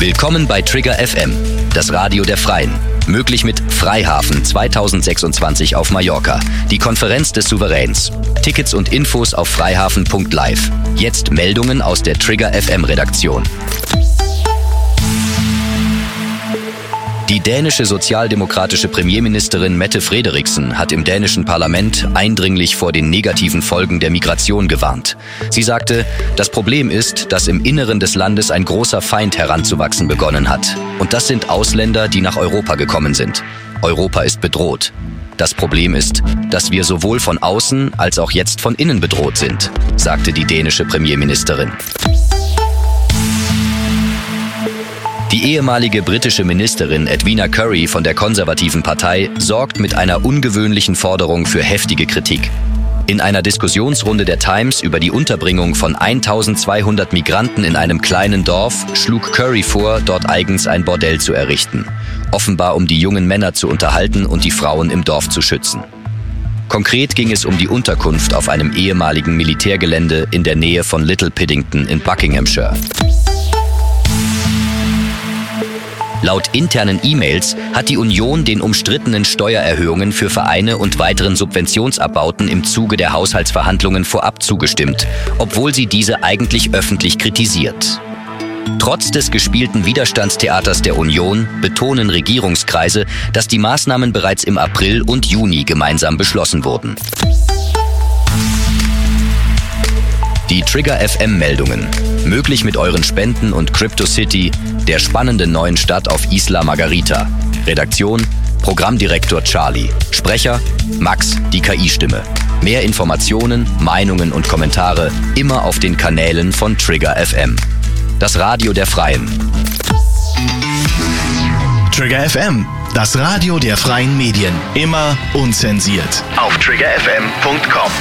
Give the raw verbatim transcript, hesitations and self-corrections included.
Willkommen bei Trigger F M, das Radio der Freien. Möglich mit Freihafen zweitausendsechsundzwanzig auf Mallorca, die Konferenz des Souveräns. Tickets und Infos auf freihafen punkt live. Jetzt Meldungen aus der Trigger F M Redaktion. Die dänische sozialdemokratische Premierministerin Mette Frederiksen hat im dänischen Parlament eindringlich vor den negativen Folgen der Migration gewarnt. Sie sagte, das Problem ist, dass im Inneren des Landes ein großer Feind heranzuwachsen begonnen hat. Und das sind Ausländer, die nach Europa gekommen sind. Europa ist bedroht. Das Problem ist, dass wir sowohl von außen als auch jetzt von innen bedroht sind, sagte die dänische Premierministerin. Die ehemalige britische Ministerin Edwina Currie von der konservativen Partei sorgt mit einer ungewöhnlichen Forderung für heftige Kritik. In einer Diskussionsrunde der Times über die Unterbringung von eintausendzweihundert Migranten in einem kleinen Dorf schlug Currie vor, dort eigens ein Bordell zu errichten. Offenbar um die jungen Männer zu unterhalten und die Frauen im Dorf zu schützen. Konkret ging es um die Unterkunft auf einem ehemaligen Militärgelände in der Nähe von Little Piddington in Buckinghamshire. Laut internen E-Mails hat die Union den umstrittenen Steuererhöhungen für Vereine und weiteren Subventionsabbauten im Zuge der Haushaltsverhandlungen vorab zugestimmt, obwohl sie diese eigentlich öffentlich kritisiert. Trotz des gespielten Widerstandstheaters der Union betonen Regierungskreise, dass die Maßnahmen bereits im April und Juni gemeinsam beschlossen wurden. Die Trigger F M-Meldungen. Möglich mit euren Spenden und CryptoCity, der spannenden neuen Stadt auf Isla Margarita. Redaktion, Programmdirektor Charlie. Sprecher, Max, die K I-Stimme. Mehr Informationen, Meinungen und Kommentare immer auf den Kanälen von Trigger F M. Das Radio der Freien. Trigger F M, das Radio der freien Medien. Immer unzensiert. Auf trigger f m punkt com.